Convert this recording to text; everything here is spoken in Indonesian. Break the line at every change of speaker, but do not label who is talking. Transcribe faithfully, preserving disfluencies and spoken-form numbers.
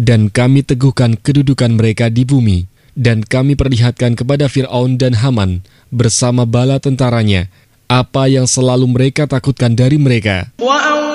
Dan kami teguhkan kedudukan mereka di bumi, dan kami perlihatkan kepada Fir'aun dan Haman bersama bala tentaranya apa yang selalu mereka takutkan dari mereka.